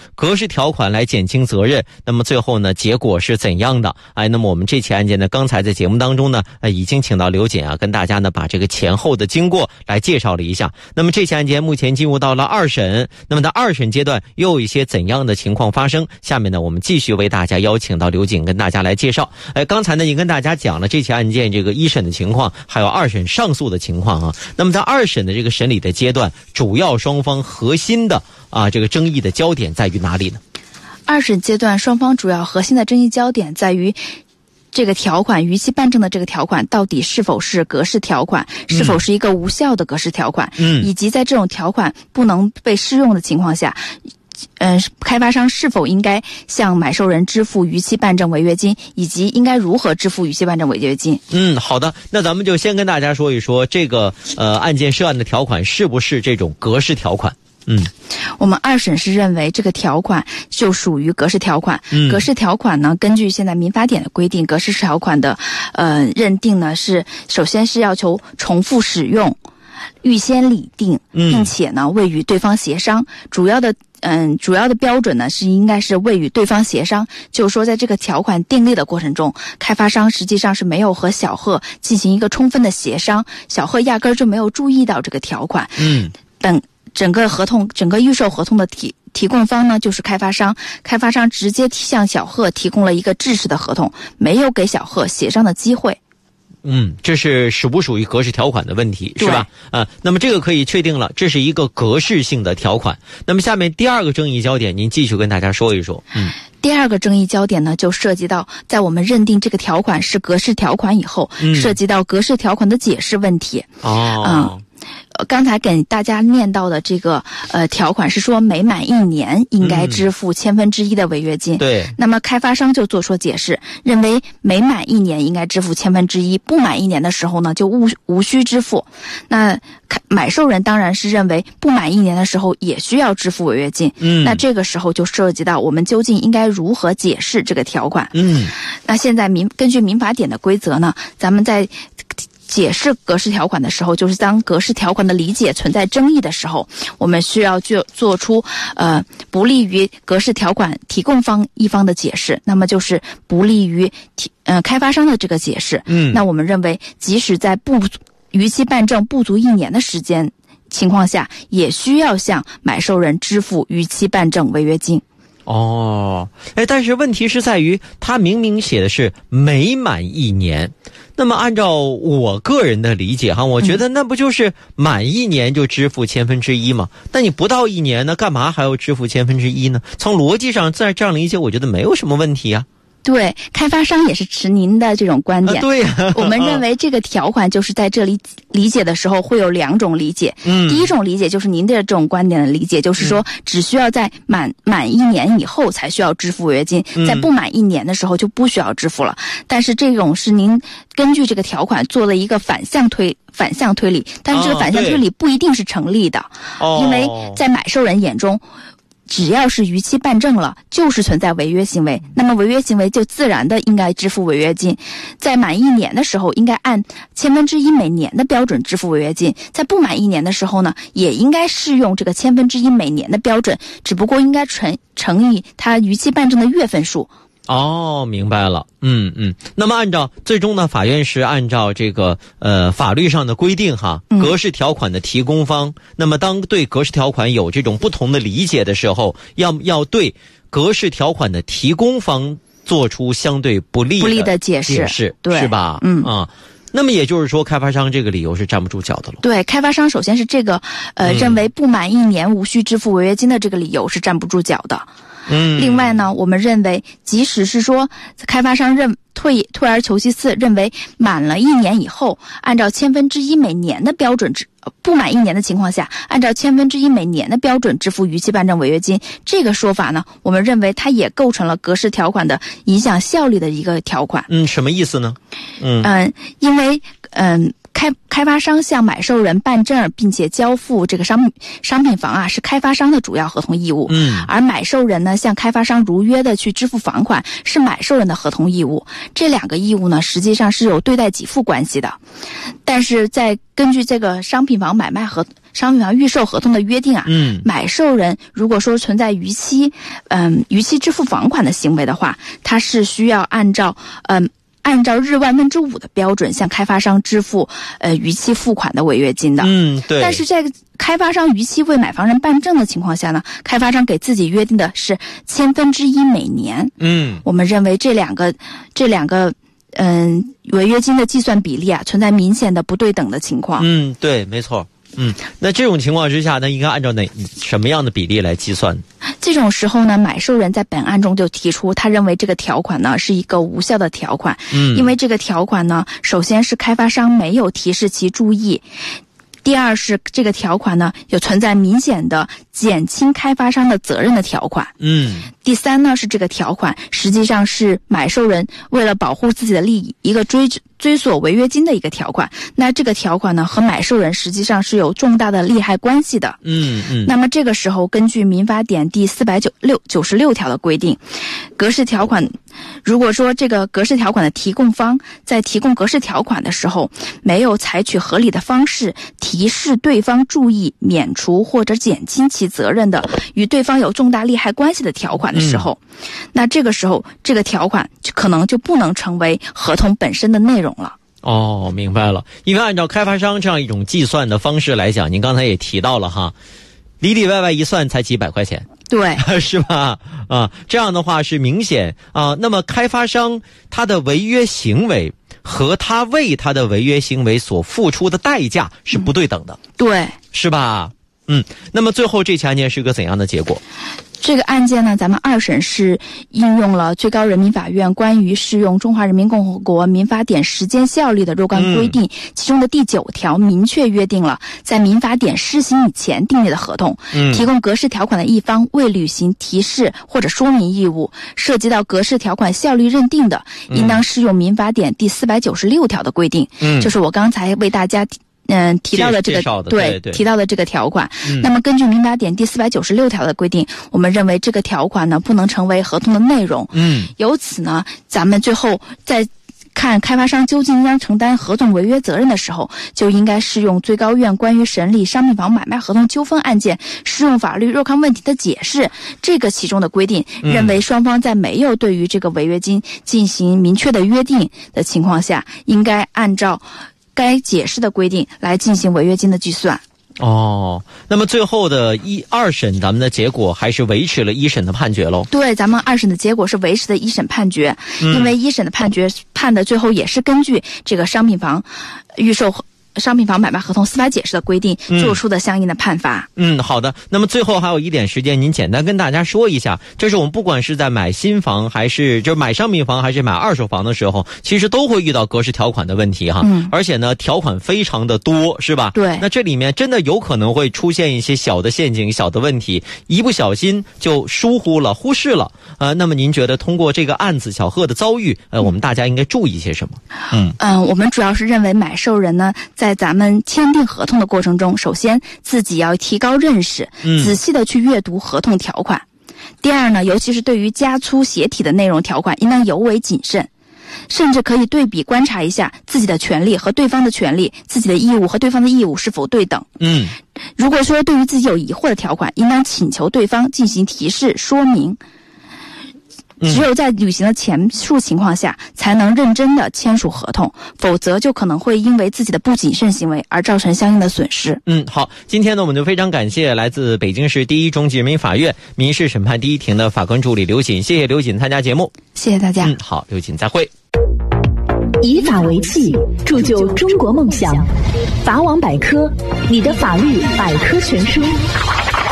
格式条款来减轻责任，那么最后呢结果是怎样的？那么我们这起案件呢，刚才在节目当中呢已经请到刘检跟大家呢把这个前后的经过来介绍了一下。那么这起案件目前进入到了2审，那么在2审阶段又有一些怎样的情况发生？下面呢我们继续为大家邀请到刘检跟大家来介绍。刚才呢已经跟大家讲了这起案件这个1审的情况，还有2审上诉的情况那么在2审的这个审理的阶段，主要双方核心的这个争议的焦点在于哪里呢 ？2审阶段双方主要核心的争议焦点在于这个条款逾期办证的这个条款到底是否是格式条款，是否是一个无效的格式条款，以及在这种条款不能被适用的情况下，开发商是否应该向买受人支付逾期办证违约金，以及应该如何支付逾期办证违约金。 好的，那咱们就先跟大家说一说这个案件涉案的条款是不是这种格式条款。 我们2审是认为这个条款就属于格式条款。格式条款呢，根据现在民法典的规定，格式条款的认定呢是首先是要求重复使用、预先拟定，并且呢未与对方协商。主要的标准呢是应该是未与对方协商，就是说在这个条款订立的过程中，开发商实际上是没有和小贺进行一个充分的协商，小贺压根儿就没有注意到这个条款。等整个预售合同的提供方呢就是开发商直接向小贺提供了一个制式的合同，没有给小贺协商的机会。 这是属不属于格式条款的问题，是吧？那么这个可以确定了，这是一个格式性的条款。那么下面第2个争议焦点，您继续跟大家说一说。 第2个争议焦点呢，就涉及到在我们认定这个条款是格式条款以后，涉及到格式条款的解释问题。刚才给大家念到的这个条款是说每满1年应该支付1/1000的违约金。 对。 那么开发商就做出解释，认为每满1年应该支付1/1000，不满1年的时候呢就无需支付。那买受人当然是认为不满1年的时候也需要支付违约金。那这个时候就涉及到我们究竟应该如何解释这个条款。那现在根据民法典的规则呢，咱们在解释格式条款的时候，就是当格式条款的理解存在争议的时候，我们需要做出不利于格式条款提供方一方的解释，那么就是不利于开发商的这个解释。那我们认为即使在逾期办证不足1年的时间情况下，也需要向买受人支付逾期办证违约金。 但是问题是在于他明明写的是每满1年，那么按照我个人的理解我觉得那不就是满1年就支付1/1000吗？那你不到1年呢，干嘛还要支付1/1000呢？从逻辑上在这样理解，我觉得没有什么问题啊。 对，开发商也是持您的这种观点。 对呀。 我们认为这个条款就是在这里理解的时候会有2种理解。第一种理解就是您的这种观点的理解，就是说只需要在满1年以后才需要支付违约金，在不满1年的时候就不需要支付了。但是这种是您根据这个条款做了一个反向推理，但是这个反向推理不一定是成立的。因为在买受人眼中，只要是逾期办证了，就是存在违约行为，那么违约行为就自然的应该支付违约金。在满1年的时候，应该按1/1000每年的标准支付违约金；在不满1年的时候呢，也应该适用这个1/1000每年的标准，只不过应该乘以它逾期办证的月份数。 明白了。那么最终呢，法院是按照这个法律上的规定格式条款的提供方，那么当对格式条款有这种不同的理解的时候，要对格式条款的提供方做出相对不利的解释， 对， 是吧？那么也就是说，开发商这个理由是站不住脚的了。 对，开发商首先是这个认为不满1年无需支付违约金的这个理由是站不住脚的。另外呢，我们认为即使是说开发商退而求其次，认为满了1年以后，按照1/1000每年的标准不满1年的情况下，按照1/1000每年的标准支付逾期办证违约金，这个说法呢，我们认为它也构成了格式条款的影响效力的一个条款。 什么意思呢？ 因为开发商向买受人办证并且交付这个商品房是开发商的主要合同义务。而买受人呢向开发商如约的去支付房款是买受人的合同义务。这2个义务呢实际上是有对待给付关系的。但是根据这个商品房买卖商品房预售合同的约定啊，买受人如果说存在逾期支付房款的行为的话，他是需要按照日5/1000的标准向开发商支付逾期付款的违约金的。 对。 但是在开发商逾期为买房人办证的情况下呢，开发商给自己约定的是1/1000每年。我们认为这两个违约金的计算比例啊，存在明显的不对等的情况。 对，没错。那这种情况之下呢，应该按照什么样的比例来计算？ 这种时候呢，买受人在本案中就提出，他认为这个条款呢是一个无效的条款。因为这个条款呢，首先是开发商没有提示其注意，第二是这个条款呢有存在明显的减轻开发商的责任的条款。第三呢是这个条款实际上是买受人为了保护自己的利益一个追索违约金的一个条款。那这个条款呢和买受人实际上是有重大的利害关系的。那么这个时候根据民法典第496条的规定，格式条款如果说这个格式条款的提供方在提供格式条款的时候没有采取合理的方式提示对方注意免除或者减轻其责任的与对方有重大利害关系的条款的时候，那这个时候这个条款可能就不能成为合同本身的内容了。 明白了。因为按照开发商这样一种计算的方式来讲，您刚才也提到了哈，里里外外一算才几百块钱。 对， 是吧？这样的话是明显那么开发商他的违约行为和他为他的违约行为所付出的代价是不对等的。 对， 是吧？那么最后这起案件是个怎样的结果？ 这个案件呢，咱们二审是应用了最高人民法院关于适用中华人民共和国民法典时间效力的若干规定，其中的第9条明确约定了，在民法典施行以前订立的合同，提供格式条款的一方未履行提示或者说明义务，涉及到格式条款效力认定的，应当适用民法典第496条的规定。就是我刚才为大家提到的这个提到的这个条款。那么根据民法典第496条的规定，我们认为这个条款呢不能成为合同的内容。由此呢，咱们最后在看开发商究竟应当承担何种违约责任的时候，就应该适用最高院关于审理商品房买卖合同纠纷案件适用法律若干问题的解释这个其中的规定，认为双方在没有对于这个违约金进行明确的约定的情况下，应该按照该解释的规定来进行违约金的计算。 那么最后的二审咱们的结果还是维持了一审的判决喽？对， 咱们二审的结果是维持的一审判决。因为一审的判决判的最后也是根据这个商品房买卖合同司法解释的规定做出的相应的判罚。 好的。那么最后还有一点时间，您简单跟大家说一下，这是我们不管是在买新房还是就是买商品房还是买二手房的时候，其实都会遇到格式条款的问题哈。而且呢条款非常的多，是吧？ 对。 那这里面真的有可能会出现一些小的陷阱、小的问题，一不小心就忽视了。那么您觉得通过这个案子小贺的遭遇，我们大家应该注意些什么？ 我们主要是认为买受人呢在咱们签订合同的过程中，首先自己要提高认识，仔细的去阅读合同条款。第二呢，尤其是对于加粗写体的内容条款，应当尤为谨慎，甚至可以对比观察一下自己的权利和对方的权利，自己的义务和对方的义务是否对等。如果说对于自己有疑惑的条款，应当请求对方进行提示说明。只有在履行了前述情况下，才能认真的签署合同，否则就可能会因为自己的不谨慎行为而造成相应的损失。 好，今天呢我们就非常感谢来自北京市第一中级人民法院民事审判第一庭的法官助理刘瑾，谢谢刘瑾参加节目。 谢谢大家。 好，刘瑾再会。 以法为器，铸就中国梦想。法网百科，你的法律百科全书。